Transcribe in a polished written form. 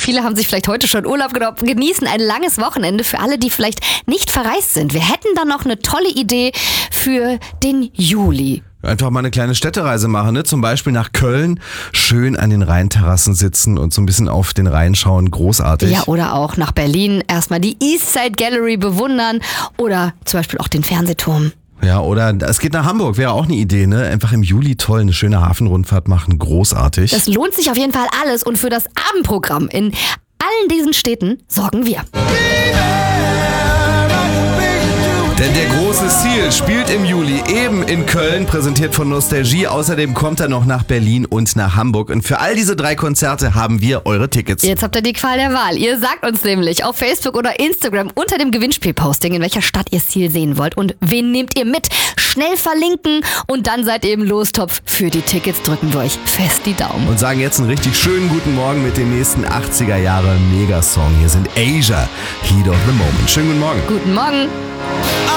Viele haben sich vielleicht heute schon Urlaub genommen, genießen ein langes Wochenende. Für alle, die vielleicht nicht verreist sind. Wir hätten dann noch eine tolle Idee für den Juli. Einfach mal eine kleine Städtereise machen, ne? Zum Beispiel nach Köln, schön an den Rheinterrassen sitzen und so ein bisschen auf den Rhein schauen, großartig. Ja, oder auch nach Berlin erstmal die Eastside Gallery bewundern oder zum Beispiel auch den Fernsehturm. Ja, oder es geht nach Hamburg, wäre auch eine Idee, ne? Einfach im Juli toll, eine schöne Hafenrundfahrt machen, großartig. Das lohnt sich auf jeden Fall alles und für das Abendprogramm in allen diesen Städten sorgen wir. Denn der große Stil spielt im Juli eben in Köln, präsentiert von Nostalgie. Außerdem kommt er noch nach Berlin und nach Hamburg. Und für all diese 3 Konzerte haben wir eure Tickets. Jetzt habt ihr die Qual der Wahl. Ihr sagt uns nämlich auf Facebook oder Instagram unter dem Gewinnspielposting, in welcher Stadt ihr Stil sehen wollt und wen nehmt ihr mit. Schnell verlinken und dann seid ihr im Lostopf. Für die Tickets drücken wir euch fest die Daumen. Und sagen jetzt einen richtig schönen guten Morgen mit dem nächsten 80er Jahre Megasong. Hier sind Asia, Heat of the Moment. Schönen guten Morgen. Guten Morgen.